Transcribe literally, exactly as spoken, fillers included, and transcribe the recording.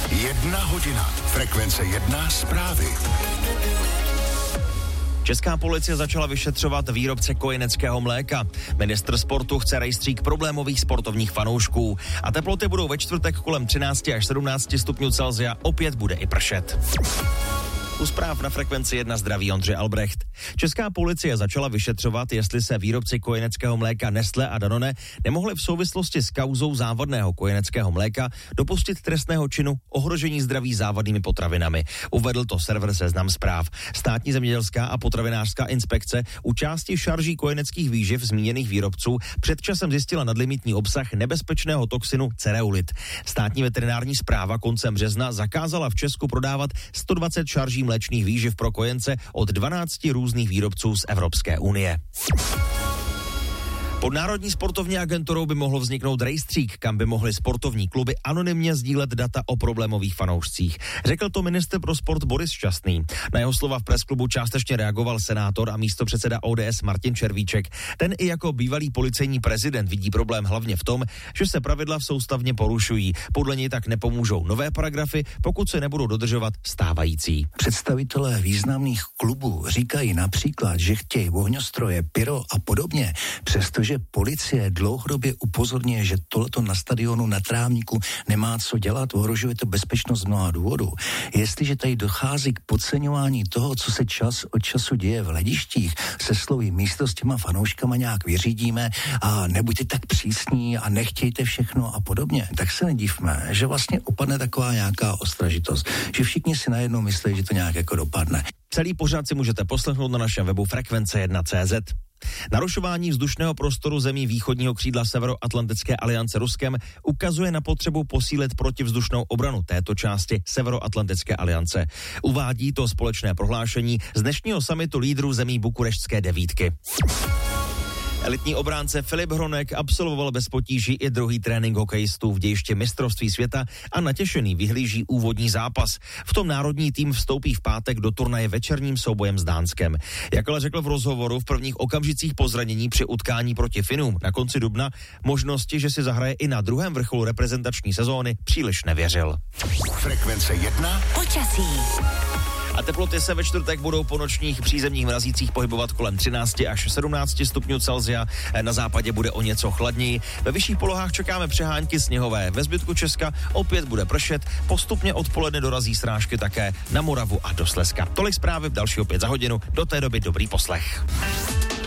Jedna hodina. Frekvence jedna zprávy. Česká policie začala vyšetřovat výrobce kojeneckého mléka. Ministr sportu chce rejstřík problémových sportovních fanoušků. A teploty budou ve čtvrtek kolem třináct až sedmnáct stupňů Celsia, opět bude i pršet. U zpráv na Frekvenci jedna zdraví Ondřej Albrecht. Česká policie začala vyšetřovat, jestli se výrobci kojeneckého mléka Nestlé a Danone nemohli v souvislosti s kauzou závadného kojeneckého mléka dopustit trestného činu ohrožení zdraví závadnými potravinami. Uvedl to server Seznam zpráv. Státní zemědělská a potravinářská inspekce u části šarží kojeneckých výživ zmíněných výrobců před časem zjistila nadlimitní obsah nebezpečného toxinu cereulit. Státní veterinární správa koncem března zakázala v Česku prodávat sto dvacet šarží mléčných výživ pro kojence od dvanácti různých výrobců z Evropské unie. Pod Národní sportovní agenturou by mohlo vzniknout rejstřík, kam by mohly sportovní kluby anonymně sdílet data o problémových fanoušcích. Řekl to ministr pro sport Boris Šťastný. Na jeho slova v presklubu částečně reagoval senátor a místopředseda O D S Martin Červíček. Ten i jako bývalý policejní prezident vidí problém hlavně v tom, že se pravidla soustavně porušují. Podle něj tak nepomůžou nové paragrafy, pokud se nebudou dodržovat stávající. Představitelé významných klubů říkají například, že chtějí ohňostroje, pyro a podobně, přestože že policie dlouhodobě upozorňuje, že tohleto na stadionu na Trávníku nemá co dělat, ohrožuje to bezpečnost z mnoha důvodů. Jestliže tady dochází k podceňování toho, co se čas od času děje v hledištích, se slovy místo s těma fanouškama nějak vyřídíme a nebuďte tak přísní a nechtějte všechno a podobně, tak se nedívme, že vlastně opadne taková nějaká ostražitost, že všichni si najednou myslí, že to nějak jako dopadne. Celý pořad si můžete poslechnout na našem webu frekvence jedna tečka cé zet. Narušování vzdušného prostoru zemí východního křídla Severoatlantické aliance Ruskem ukazuje na potřebu posílit protivzdušnou obranu této části Severoatlantické aliance. Uvádí to společné prohlášení z dnešního summitu lídrů zemí Bukureštské devítky. Elitní obránce Filip Hronek absolvoval bez potíží i druhý trénink hokejistů v dějišti mistrovství světa a natěšený vyhlíží úvodní zápas. V tom národní tým vstoupí v pátek do turnaje večerním soubojem s Dánskem. Jak ale řekl v rozhovoru v prvních okamžicích po zranění při utkání proti Finům na konci dubna, možnosti, že si zahraje i na druhém vrcholu reprezentační sezóny, příliš nevěřil. Frekvence jedna. Počasí. A teploty se ve čtvrtek budou po nočních přízemních mrazících pohybovat kolem třináct až sedmnáct stupňů Celsia. Na západě bude o něco chladněji. Ve vyšších polohách čekáme přehánky sněhové. Ve zbytku Česka opět bude pršet. Postupně odpoledne dorazí srážky také na Moravu a do Slezska. Tolik zprávy, další opět za hodinu. Do té doby dobrý poslech.